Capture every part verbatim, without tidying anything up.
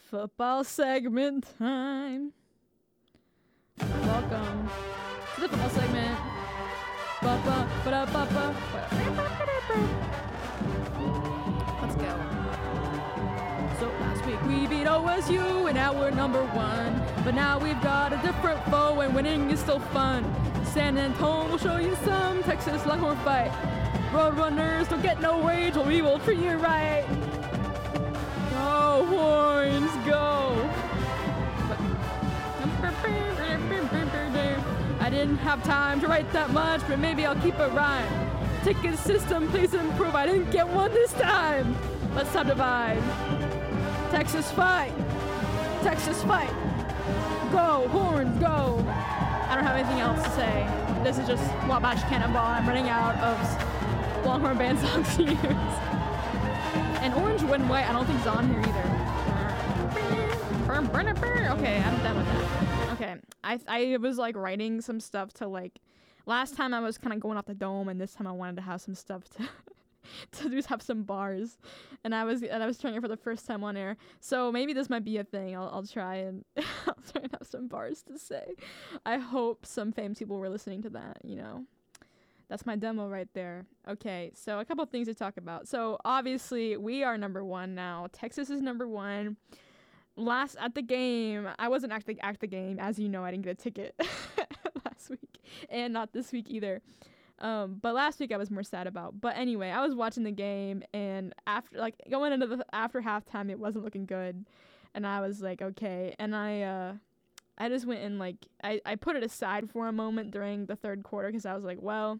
Football segment time. Welcome to the football segment. Ba-ba, ba-da-ba-ba, ba-da-ba-ba-ba-ba. Let's go. So last week we beat O S U and now we're number one. But now we've got a different foe and winning is still fun. San Antonio will show you some Texas Longhorn fight. Roadrunners don't get no wage, but we will treat you right. Go Horns, go! I didn't have time to write that much, but maybe I'll keep it rhyme. Ticket system, please improve. I didn't get one this time. Let's subdivide. Texas fight. Texas fight. Go Horns, go! I don't have anything else to say. This is just Wabash Cannonball. I'm running out of Longhorn band songs to use. And Orange, Red, and White, I don't think is on here either. Okay, I'm done with that. Okay, I I was like writing some stuff to like, last time I was kind of going off the dome, and this time I wanted to have some stuff to to just have some bars, and I was and I was trying it for the first time on air. So maybe this might be a thing. I'll I'll try and I'll try and have some bars to say. I hope some famous people were listening to that. You know. That's my demo right there. Okay, so a couple of things to talk about. So obviously we are number one now. Texas is number one. Last at the game, I wasn't actually at the game. As you know, I didn't get a ticket last week, and not this week either. Um, but last week I was more sad about. But anyway, I was watching the game, and after like going into the after halftime, it wasn't looking good, and I was like, okay, and I uh. I just went and like I, I put it aside for a moment during the third quarter because I was like, well,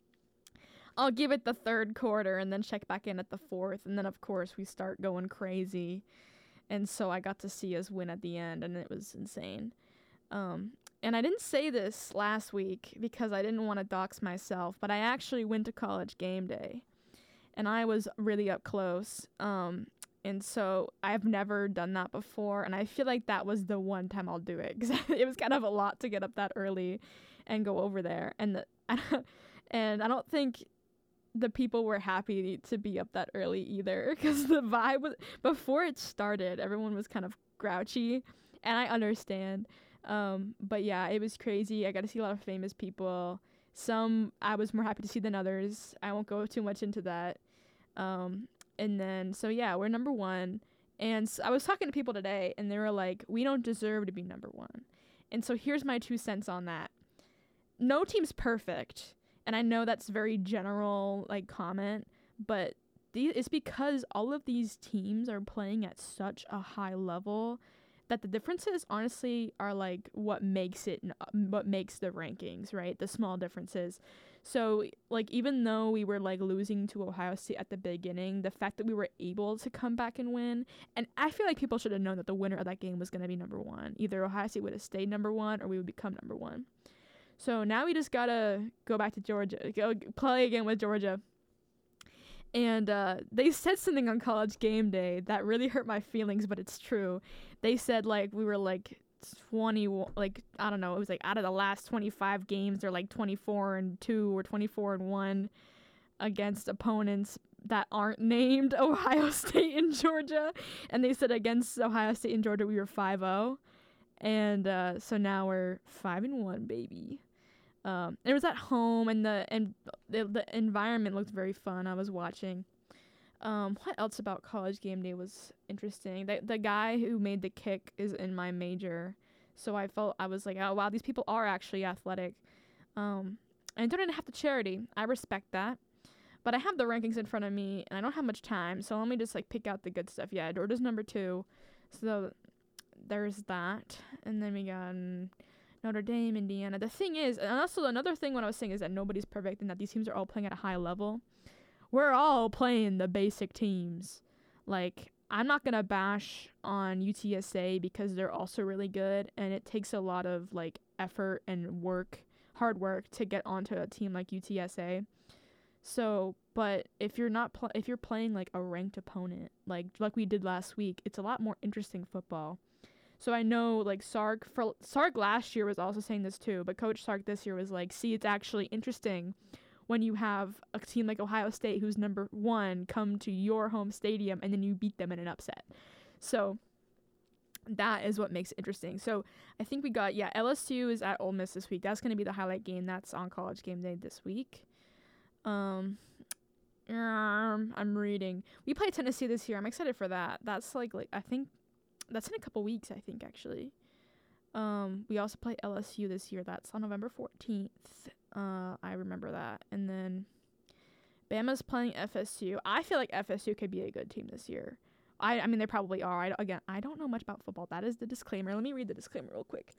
I'll give it the third quarter and then check back in at the fourth. And then, of course, we start going crazy. And so I got to see us win at the end, and it was insane. Um, and I didn't say this last week because I didn't want to dox myself, but I actually went to College Game Day. And I was really up close. Um, and so I've never done that before. And I feel like that was the one time I'll do it because it was kind of a lot to get up that early and go over there. And the, and I don't think the people were happy to be up that early either because the vibe was, before it started, everyone was kind of grouchy, and I understand. Um, but yeah, it was crazy. I got to see a lot of famous people. Some I was more happy to see than others. I won't go too much into that. Um, and then, so yeah, we're number one. And so I was talking to people today, and they were like, we don't deserve to be number one. And so here's my two cents on that. No team's perfect. And I know that's very general, like, comment, but the, it's because all of these teams are playing at such a high level that the differences, honestly, are, like, what makes it, what makes the rankings, right? The small differences. So, like, even though we were, like, losing to Ohio State at the beginning, the fact that we were able to come back and win, and I feel like people should have known that the winner of that game was going to be number one. Either Ohio State would have stayed number one or we would become number one. So now we just gotta go back to Georgia, go play again with Georgia. And uh, they said something on College Game Day that really hurt my feelings, but it's true. They said like we were like twenty, like I don't know, it was like out of the last twenty-five games, they're like twenty-four and two or twenty-four and one against opponents that aren't named Ohio State and Georgia. And they said against Ohio State and Georgia we were five oh, and uh, so now we're five and one, baby. Um, it was at home, and the and the, the environment looked very fun. I was watching. Um, what else about College Game Day was interesting? The the guy who made the kick is in my major, so I felt I was like, oh wow, these people are actually athletic. Um, and don't have the charity. I respect that, but I have the rankings in front of me, and I don't have much time, so let me just like pick out the good stuff. Yeah, Georgia's number two, so there's that, and then we got Um, Notre Dame, Indiana. The thing is, and also another thing what I was saying is that nobody's perfect and that these teams are all playing at a high level. We're all playing the basic teams. Like, I'm not going to bash on U T S A because they're also really good, and it takes a lot of, like, effort and work, hard work to get onto a team like U T S A. So, but if you're not, pl- if you're playing, like, a ranked opponent, like, like we did last week, it's a lot more interesting football. So I know, like, Sark, for, Sark last year was also saying this too, but Coach Sark this year was like, see, it's actually interesting when you have a team like Ohio State, who's number one, come to your home stadium, and then you beat them in an upset. So that is what makes it interesting. So I think we got, yeah, L S U is at Ole Miss this week. That's going to be the highlight game. That's on College Game Day this week. Um, um, I'm reading. We play Tennessee this year. I'm excited for that. That's like, like I think that's in a couple weeks, I think, actually. Um, we also play L S U this year. That's on November fourteenth. Uh, I remember that. And then Bama's playing F S U. I feel like F S U could be a good team this year. I, I mean, they probably are. I, again, I don't know much about football. That is the disclaimer. Let me read the disclaimer real quick.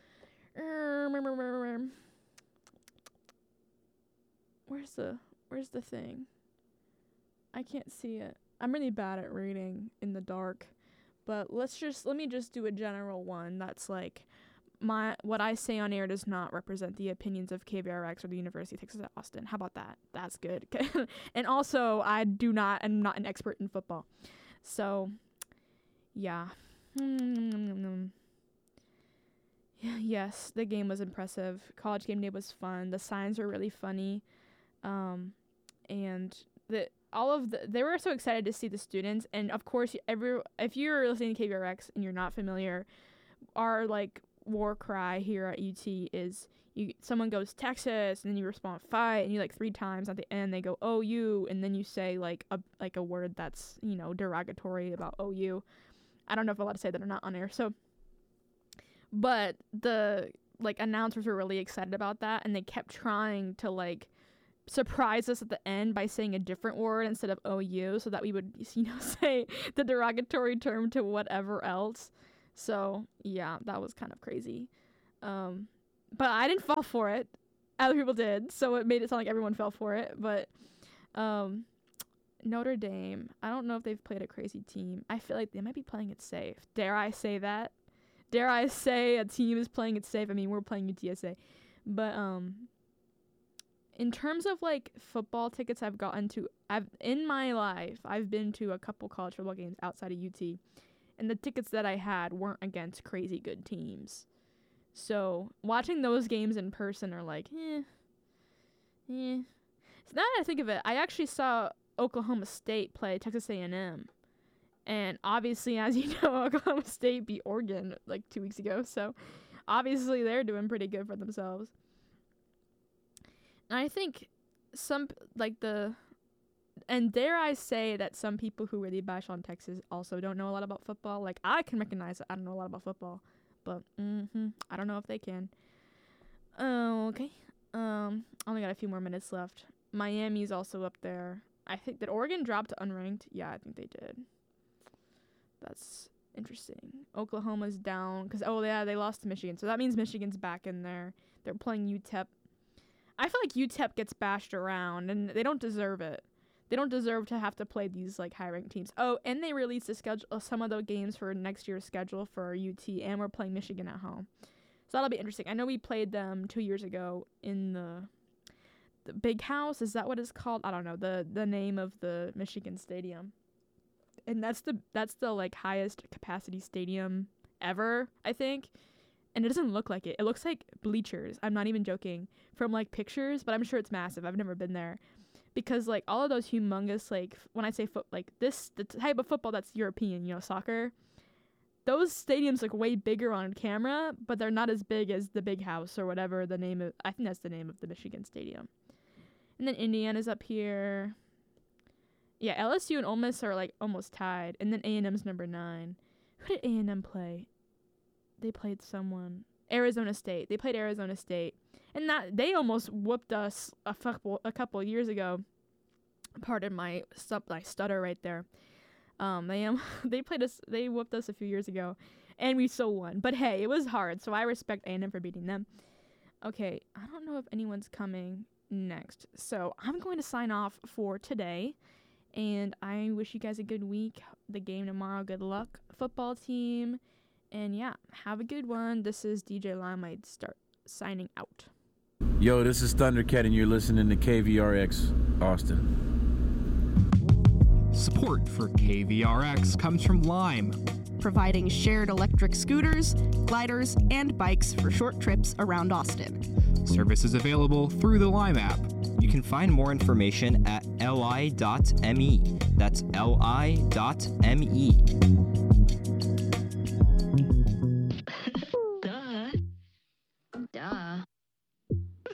Where's the Where's the thing? I can't see it. I'm really bad at reading in the dark. But let's just let me just do a general one. That's like my what I say on air does not represent the opinions of K V R X or the University of Texas at Austin. How about that? That's good. And also, I do not. I'm not an expert in football. So, yeah. Yes, the game was impressive. College Game Day was fun. The signs were really funny. Um, and the all of the they were so excited to see the students. And of course, every if you're listening to K V R X and you're not familiar, our like war cry here at U T is you someone goes Texas and then you respond fight and you like three times at the end they go O U and then you say like a like a word that's, you know, derogatory about O U. I don't know if I'm allowed to say that or not on air. So but the like announcers were really excited about that and they kept trying to like surprise us at the end by saying a different word instead of O U so that we would, you know, say the derogatory term to whatever else. So yeah, that was kind of crazy. Um But I didn't fall for it. Other people did, so it made it sound like everyone fell for it. But um, Notre Dame, I don't know if they've played a crazy team. I feel like they might be playing it safe. Dare I say that? Dare I say a team is playing it safe? I mean, we're playing U T S A. But um, in terms of, like, football tickets I've gotten to, I've in my life, I've been to a couple college football games outside of U T. And the tickets that I had weren't against crazy good teams. So, watching those games in person are like, eh, eh. So now that I think of it, I actually saw Oklahoma State play Texas A and M. And obviously, as you know, Oklahoma State beat Oregon like two weeks ago. So, obviously, they're doing pretty good for themselves. And I think some, like the, and dare I say that some people who really bash on Texas also don't know a lot about football. Like, I can recognize that I don't know a lot about football. But, mm-hmm, I don't know if they can. Oh, okay. Um, only got a few more minutes left. Miami's also up there. I think, did Oregon drop to unranked? Yeah, I think they did. That's interesting. Oklahoma's down. Because, oh, yeah, they lost to Michigan. So that means Michigan's back in there. They're playing U T E P. I feel like U T E P gets bashed around, and they don't deserve it. They don't deserve to have to play these, like, high-ranked teams. Oh, and they released the schedule, uh, some of the games for next year's schedule for U T, and we're playing Michigan at home. So that'll be interesting. I know we played them two years ago in the the Big House. Is that what it's called? I don't know. The the name of the Michigan stadium. And that's the, that's the like, highest capacity stadium ever, I think. And it doesn't look like it. It looks like bleachers. I'm not even joking. From, like, pictures, but I'm sure it's massive. I've never been there. Because, like, all of those humongous, like, f- when I say foot, like, this, the type of football that's European, you know, soccer, those stadiums look way bigger on camera, but they're not as big as the Big House or whatever the name of, I think that's the name of the Michigan stadium. And then Indiana's up here. Yeah, L S U and Ole Miss are, like, almost tied. And then A and M's number nine. Who did A and M play? They played someone. Arizona State. They played Arizona State. And that they almost whooped us a couple a couple years ago. Pardon my stu- my stutter right there. Um, they um they played us. They whooped us a few years ago, and we still won. But hey, it was hard, so I respect A and M for beating them. Okay, I don't know if anyone's coming next, so I'm going to sign off for today. And I wish you guys a good week. The game tomorrow. Good luck, football team. And yeah, have a good one. This is D J Limelight start signing out. Yo, this is Thundercat, and you're listening to K V R X Austin. Support for K V R X comes from Lime, providing shared electric scooters, gliders, and bikes for short trips around Austin. Service is available through the Lime app. You can find more information at L I dot M E. That's L I dot M E.